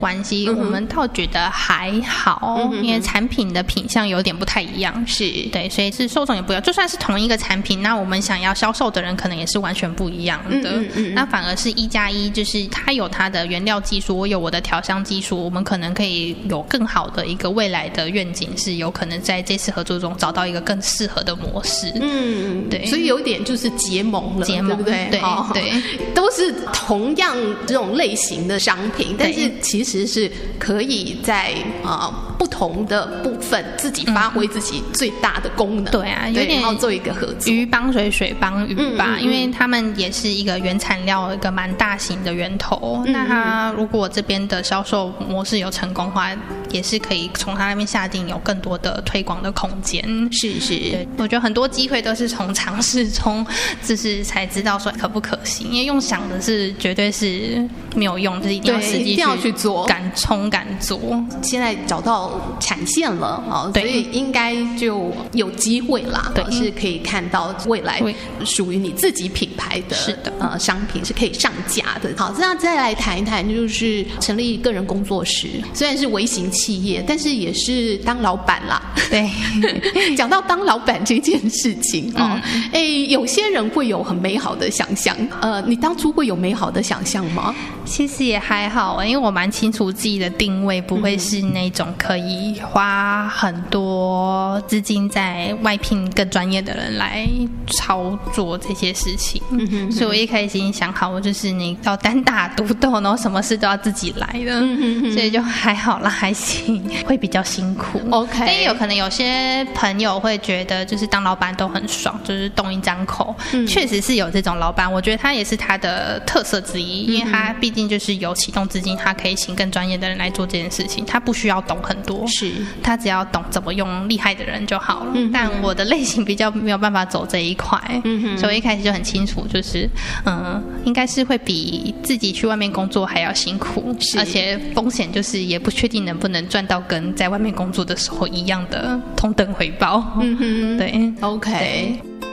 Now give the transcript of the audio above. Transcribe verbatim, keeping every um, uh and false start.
关系、嗯、我们倒觉得还好、嗯、因为产品的品项有点不太一样，是对，所以是受众也不一样，就算是同一个产品，那我们想要销售的人可能也是完全不一样的。嗯嗯嗯，那反而是一加一，就是他有他的原料技术，我有我的调香技术，我们可能可以有更好的一个未来的愿景，是有可能在这次合作中找到一个更适合的模式。嗯，对， 所以有点就是结盟了， 结盟， 对不对？ 对、 哦、 对， 都是同样这种类型的商品，但是其实是可以在呃不同的部分自己发挥自己最大的功能。嗯、对啊，有点要做一个合作， 鱼帮水，水帮鱼吧、嗯嗯嗯，因为他们也是一个原材料，一个蛮大型的源头。嗯、那他如果这边的销售模式有成功的话，也是可以从他那边下定有更多的推广的空间。 是是， 对，我觉得很多机会都是从尝试中，就是才知道说可不可行。因为用想的是绝对是没有用，就是一定要实际去做，敢冲敢做。 现在找到产线了啊，所以应该就有机会啦，对，是可以看到未来属于你自己品牌的是的呃商品是可以上架的。好，这样再来谈一谈，就是成立个人工作室，虽然是微型企业，但是也是当老板啦。 对， 讲到当老板这件事情哦，哎、嗯，有些人会有很美好的想象，呃，你当初会有美好的想象吗？ 其实也还好，因为我蛮清楚自己的定位，不会是那种可以花很多资金在外聘更专业的人来操作这些事情。嗯哼哼，所以我一开始已经想好，我就是你要单打独斗，然后什么事都要自己来的。嗯哼哼，所以就还好啦，还行，会比较辛苦。OK， 但也有可能有些朋友会觉得，就是当老板都很爽，就是动一张口。嗯，确实是有这种老板，我觉得他也是他的特色之一，因为他毕竟就是有启动资金，他可以请更专业的人来做这件事情，他不需要懂很多，是他只要懂怎么用厉害的人就好了。嗯，但我的类型比较没有办法走这一块，嗯，所以我一开始就很清楚，就是嗯，应该是会比自己去外面工作还要辛苦，而且风险就是也不确定能不能赚到跟在外面工作的时候一样的同等回报。嗯哼，对 ，OK。